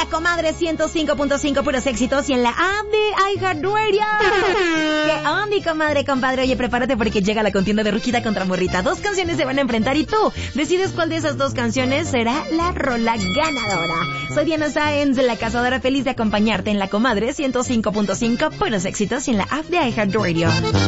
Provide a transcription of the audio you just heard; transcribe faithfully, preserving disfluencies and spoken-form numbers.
La Comadre ciento cinco punto cinco, puros éxitos, y en la app de iHeartRadio. ¿Qué onda, comadre, compadre? Oye, prepárate porque llega la contienda de Ruquita contra Morrita. Dos canciones se van a enfrentar y tú decides cuál de esas dos canciones será la rola ganadora. Soy Diana Sáenz, la cazadora, feliz de acompañarte en La Comadre ciento cinco punto cinco, puros éxitos, y en la app de iHeartRadio.